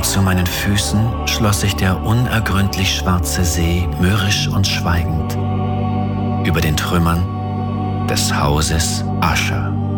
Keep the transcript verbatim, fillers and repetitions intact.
und zu meinen Füßen schloss sich der unergründlich schwarze See mürrisch und schweigend über den Trümmern des Hauses Usher.